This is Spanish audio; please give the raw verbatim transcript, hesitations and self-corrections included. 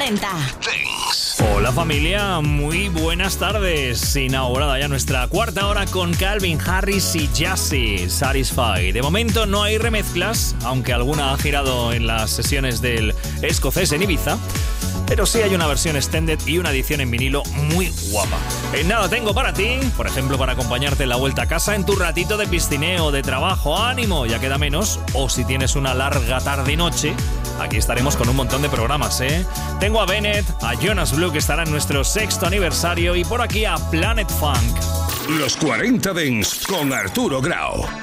cuarenta. Hola familia, muy buenas tardes. Inaugurada ya nuestra cuarta hora con Calvin Harris y Jassy, Satisfy. De momento no hay remezclas, aunque alguna ha girado en las sesiones del escocés en Ibiza. Pero sí hay una versión extended y una edición en vinilo muy guapa. En nada tengo para ti, por ejemplo, para acompañarte en la vuelta a casa en tu ratito de piscineo, de trabajo. ¡Ánimo! Ya queda menos. O si tienes una larga tarde y noche, aquí estaremos con un montón de programas, ¿eh? Tengo a Bennett, a Jonas Blue, que estará en nuestro sexto aniversario, y por aquí a Planet Funk. Los cuarenta Dance con Arturo Grau.